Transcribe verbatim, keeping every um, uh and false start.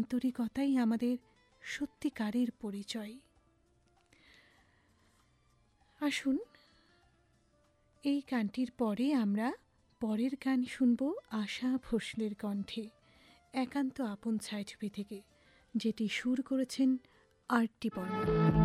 আন্তরিকতাই আমাদের সত্যিকারের পরিচয়। আসুন এই গানটির পরে আমরা পরের গান শুনব আশা ভোসলের কণ্ঠে, একান্ত আপন ছায়াছবি থেকে, যেটি সুর করেছেন আর টি বর্মন।